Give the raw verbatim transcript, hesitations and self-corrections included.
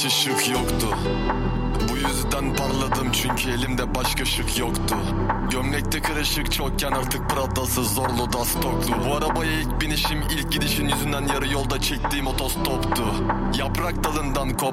hiç ışık yoktu. Bu yüzden parladım çünkü elimde başka şık yoktu. Gömlekte kırışık çokken artık Prada'sı zorlu da stoklu. Bu arabaya ilk binişim ilk gidişin yüzünden yarı yolda çektiğim otostoptu. Yaprak dalından kop